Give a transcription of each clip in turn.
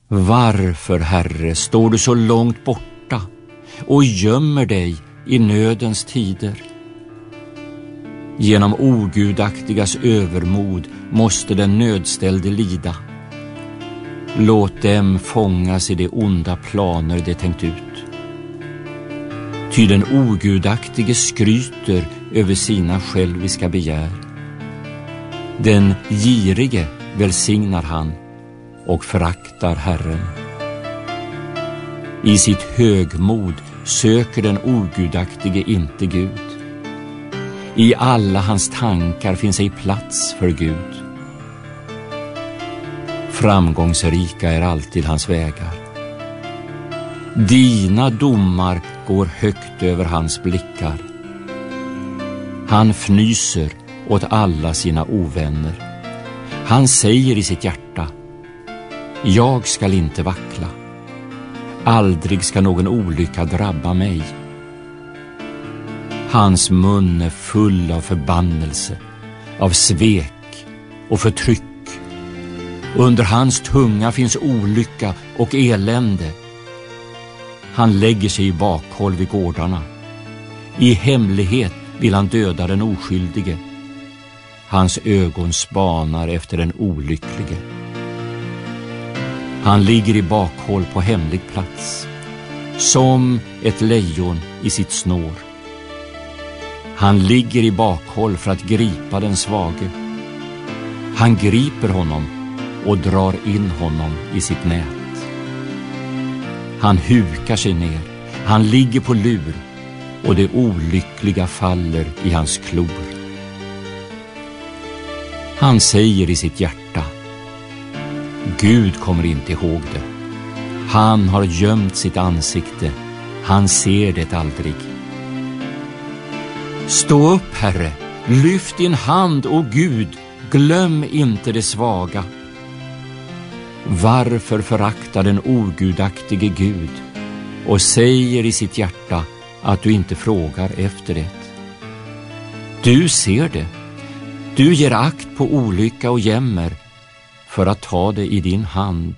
Varför, Herre, står du så långt borta och gömmer dig i nödens tider? Genom ogudaktigas övermod måste den nödställde lida. Låt dem fångas i de onda planer de tänkt ut. Ty den ogudaktige skryter över sina själviska begär. Den girige välsignar han och föraktar Herren. I sitt högmod söker den ogudaktige inte Gud. I alla hans tankar finns ej plats för Gud. Framgångsrika är alltid hans vägar. Dina domar går högt över hans blickar. Han fnyser åt alla sina ovänner. Han säger i sitt hjärta: jag skall inte vackla. Aldrig ska någon olycka drabba mig. Hans mun är full av förbannelse, av svek och förtryck. Under hans tunga finns olycka och elände. Han lägger sig i bakhåll vid gårdarna. I hemlighet vill han döda den oskyldige. Hans ögon spanar efter den olycklige. Han ligger i bakhåll på hemlig plats, som ett lejon i sitt snår. Han ligger i bakhåll för att gripa den svage. Han griper honom och drar in honom i sitt nät. Han hukar sig ner, han ligger på lur, och det olyckliga faller i hans klor. Han säger i sitt hjärta: Gud kommer inte ihåg det. Han har gömt sitt ansikte, han ser det aldrig. Stå upp, Herre, lyft din hand, o Gud, glöm inte det svaga. Varför föraktar den ogudaktige Gud och säger i sitt hjärta att du inte frågar efter det? Du ser det, du ger akt på olycka och jämmer för att ta det i din hand.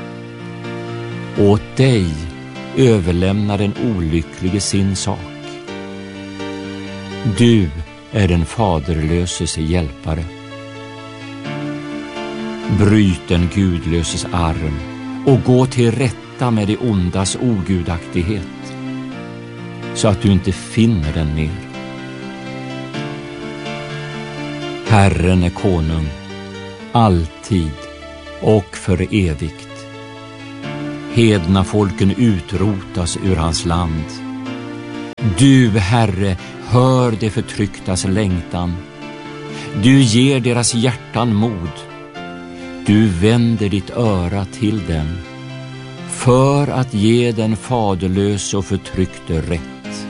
Åt dig överlämnar den olycklige sin sak. Du är den faderlöses hjälpare. Bryt den gudlöses arm och gå till rätta med det ondas ogudaktighet, så att du inte finner den mer. Herren är konung, alltid och för evigt. Hedna folken utrotas ur hans land. Du, Herre, hör det förtrycktas längtan. Du ger deras hjärtan mod. Du vänder ditt öra till dem för att ge den faderlöse och förtryckte rätt.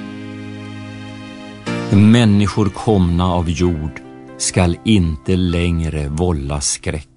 Människor komna av jord skall inte längre vålla skräck.